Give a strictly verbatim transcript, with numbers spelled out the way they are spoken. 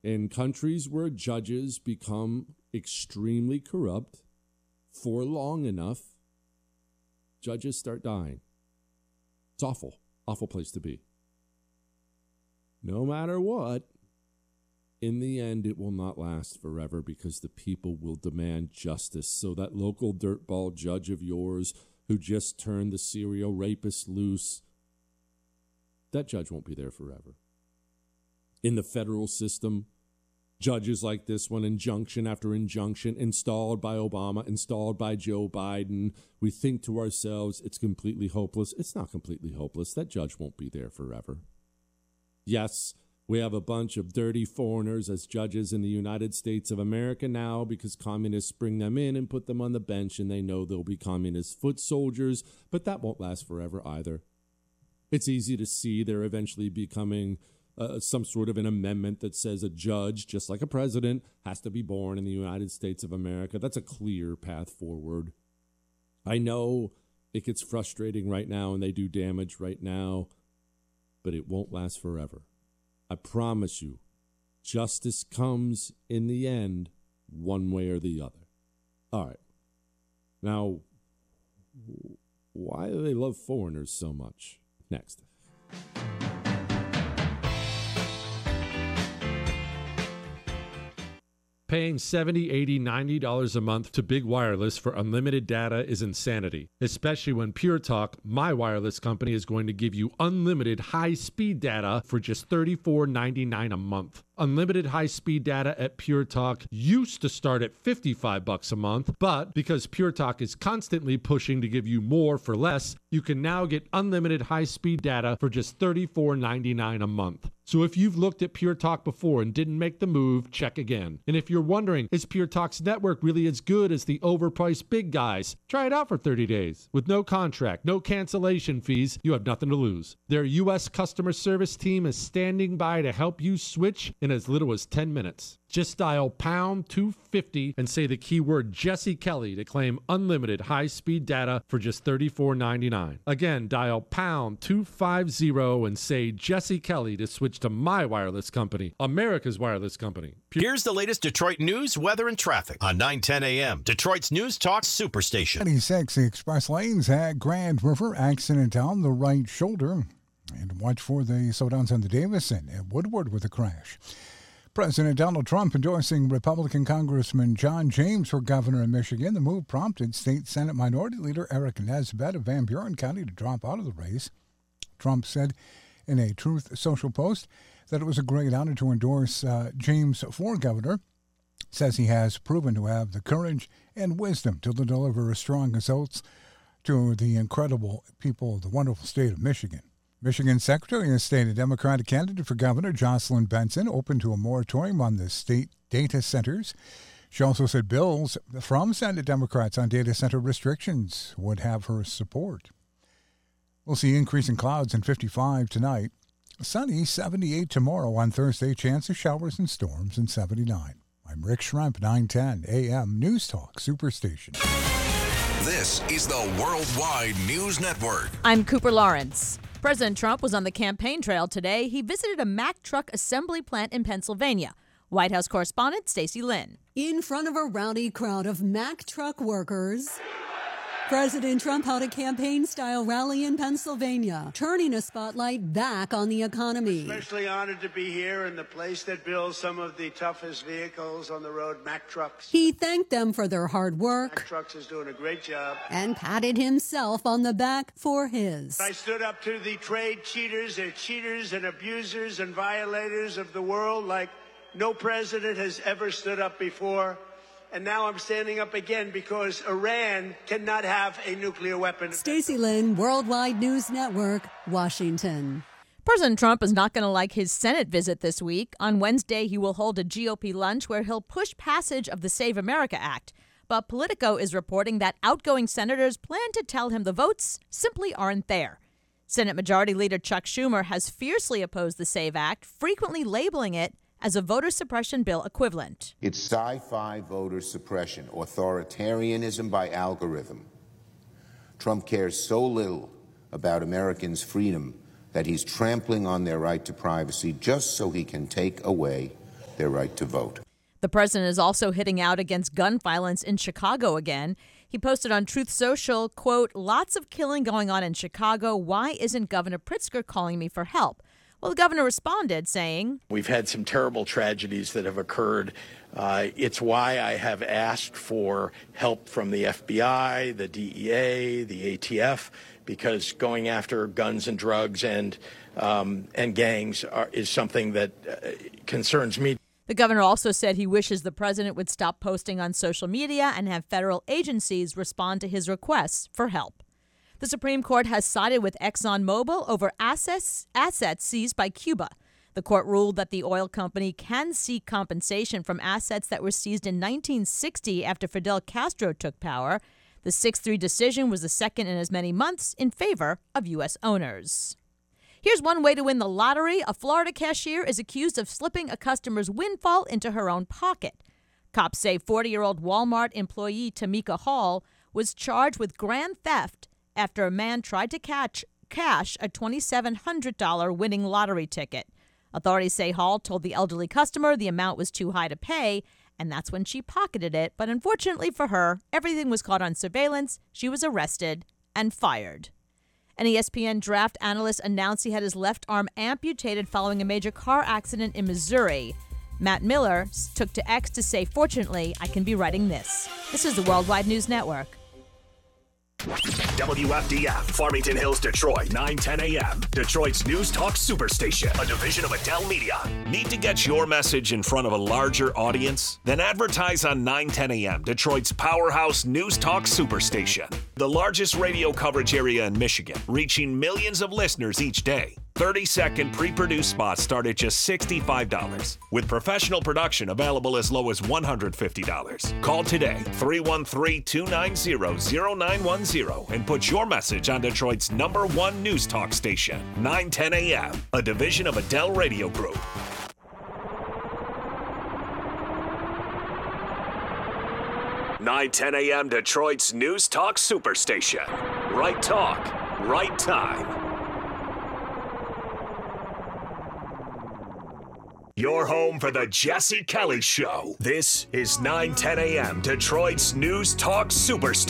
in countries where judges become extremely corrupt for long enough, judges start dying. It's awful, awful place to be. No matter what, in the end, it will not last forever because the people will demand justice. So that local dirtball judge of yours who just turned the serial rapist loose, that judge won't be there forever. In the federal system, judges like this one, injunction after injunction, installed by Obama, installed by Joe Biden, we think to ourselves, it's completely hopeless. It's not completely hopeless. That judge won't be there forever. Yes, we have a bunch of dirty foreigners as judges in the United States of America now because communists bring them in and put them on the bench and they know they'll be communist foot soldiers, but that won't last forever either. It's easy to see they're eventually becoming uh, some sort of an amendment that says a judge, just like a president, has to be born in the United States of America. That's a clear path forward. I know it gets frustrating right now and they do damage right now, but it won't last forever. I promise you, justice comes in the end, one way or the other. All right. Now, why do they love foreigners so much? Next. Paying seventy dollars, eighty dollars, ninety dollars a month to Big Wireless for unlimited data is insanity, especially when Pure Talk, my wireless company, is going to give you unlimited high-speed data for just thirty-four ninety-nine a month. Unlimited high-speed data at Pure Talk used to start at fifty-five bucks a month, but because Pure Talk is constantly pushing to give you more for less, you can now get unlimited high-speed data for just thirty-four ninety-nine a month. So if you've looked at Pure Talk before and didn't make the move, check again. And if you're wondering, is Pure Talk's network really as good as the overpriced big guys? Try it out for thirty days. With no contract, no cancellation fees, you have nothing to lose. Their U S customer service team is standing by to help you switch in as little as ten minutes. Just dial pound two fifty and say the keyword Jesse Kelly to claim unlimited high-speed data for just thirty-four ninety-nine. Again, dial pound two fifty and say Jesse Kelly to switch to my wireless company, America's wireless company. Pure- Here's the latest Detroit news, weather, and traffic on nine ten a.m. Detroit's News Talk Superstation. twenty-six express lanes at Grand River, accident on the right shoulder. And watch for the slowdowns on the Davison and Woodward with a crash. President Donald Trump endorsing Republican Congressman John James for governor in Michigan. The move prompted State Senate Minority Leader Eric Nesbitt of Van Buren County to drop out of the race. Trump said in a Truth Social post that it was a great honor to endorse uh, James for governor. Says he has proven to have the courage and wisdom to deliver strong results to the incredible people of the wonderful state of Michigan. Michigan Secretary of State and Democratic candidate for governor Jocelyn Benson open to a moratorium on the state data centers. She also said bills from Senate Democrats on data center restrictions would have her support. We'll see increasing clouds and fifty-five tonight. Sunny, seventy-eight tomorrow. On Thursday, chance of showers and storms and seventy-nine. I'm Rick Schremp, nine ten a m News Talk Superstation. This is the Worldwide News Network. I'm Cooper Lawrence. President Trump was on the campaign trail today. He visited a Mack truck assembly plant in Pennsylvania. White House correspondent Stacey Lynn. In front of a rowdy crowd of Mack truck workers, President Trump held a campaign-style rally in Pennsylvania, turning a spotlight back on the economy. Especially honored to be here in the place that builds some of the toughest vehicles on the road, Mack Trucks. He thanked them for their hard work. Mack Trucks is doing a great job. And patted himself on the back for his. I stood up to the trade cheaters. They're cheaters and abusers and violators of the world like no president has ever stood up before. And now I'm standing up again because Iran cannot have a nuclear weapon. Stacey Lynn, Worldwide News Network, Washington. President Trump is not going to like his Senate visit this week. On Wednesday, he will hold a G O P lunch where he'll push passage of the Save America Act. But Politico is reporting that outgoing senators plan to tell him the votes simply aren't there. Senate Majority Leader Chuck Schumer has fiercely opposed the SAVE Act, frequently labeling it as a voter suppression bill equivalent. It's sci-fi voter suppression, authoritarianism by algorithm. Trump cares so little about Americans' freedom that he's trampling on their right to privacy just so he can take away their right to vote. The president is also hitting out against gun violence in Chicago again. He posted on Truth Social, quote, "Lots of killing going on in Chicago. Why isn't Governor Pritzker calling me for help?" Well, the governor responded saying, "We've had some terrible tragedies that have occurred. Uh, it's why I have asked for help from the F B I, the D E A, the A T F, because going after guns and drugs and um, and gangs are, is something that uh, concerns me." The governor also said he wishes the president would stop posting on social media and have federal agencies respond to his requests for help. The Supreme Court has sided with ExxonMobil over assets, assets seized by Cuba. The court ruled that the oil company can seek compensation from assets that were seized in nineteen sixty after Fidel Castro took power. The six three decision was the second in as many months in favor of U S owners. Here's one way to win the lottery. A Florida cashier is accused of slipping a customer's windfall into her own pocket. Cops say forty-year-old Walmart employee Tamika Hall was charged with grand theft after a man tried to catch cash a two thousand seven hundred dollars winning lottery ticket. Authorities say Hall told the elderly customer the amount was too high to pay, and that's when she pocketed it. But unfortunately for her, everything was caught on surveillance. She was arrested and fired. An E S P N draft analyst announced he had his left arm amputated following a major car accident in Missouri. Matt Miller took to X to say, "Fortunately, I can be writing this." This is the Worldwide News Network. W F D F, Farmington Hills, Detroit, nine ten a.m. Detroit's News Talk Superstation, a division of Adele Media. Need to get your message in front of a larger audience? Then advertise on nine ten a.m. Detroit's powerhouse News Talk Superstation, the largest radio coverage area in Michigan, reaching millions of listeners each day. thirty-second pre-produced spots start at just sixty-five dollars, with professional production available as low as one hundred fifty dollars. Call today, three one three, two nine zero, zero nine one zero, and put your message on Detroit's number one news talk station, nine ten a.m., a division of Adele Radio Group. nine ten a.m. Detroit's News Talk Superstation. Right talk, right time. Your home for the Jesse Kelly Show. This is nine ten a.m. Detroit's News Talk Superstation.